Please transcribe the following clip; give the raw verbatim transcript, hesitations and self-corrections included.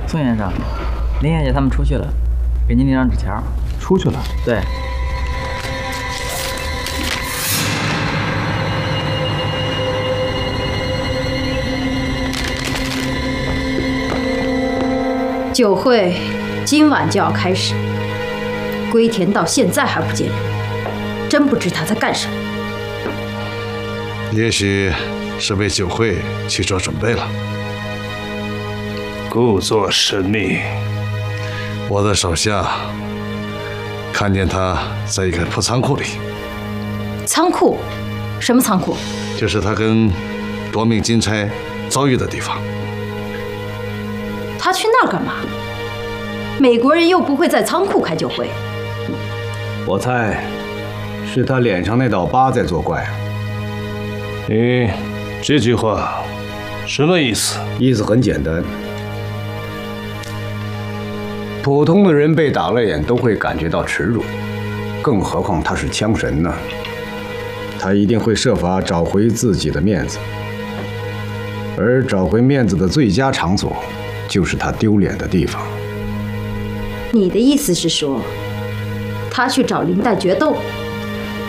宋先生，林小姐他们出去了，给您那张纸条。 出去了？ 对。 酒会今晚就要开始，龟田到现在还不见人，真不知他在干什么。 也许是为酒会去做准备了。 故作神秘。 我的手下看见他在一个破仓库里。 仓库？什么仓库？ 就是他跟夺命金钗遭遇的地方。 他去那儿干嘛？美国人又不会在仓库开酒会。 我猜是他脸上那道疤在作怪。 你这句话什么意思？ 意思很简单，普通的人被打了眼都会感觉到耻辱，更何况他是枪神呢？他一定会设法找回自己的面子，而找回面子的最佳场所，就是他丢脸的地方。 你的意思是说，他去找林黛决斗？